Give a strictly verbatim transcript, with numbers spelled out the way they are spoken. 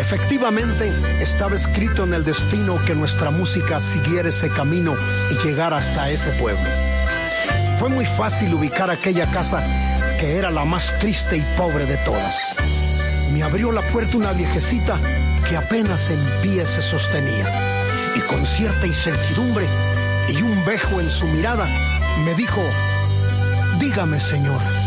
Efectivamente, estaba escrito en el destino que nuestra música siguiera ese camino y llegara hasta ese pueblo. Fue muy fácil ubicar aquella casa que era la más triste y pobre de todas. Me abrió la puerta una viejecita que apenas en pie se sostenía, y con cierta incertidumbre y un vejo en su mirada me dijo: dígame, señor,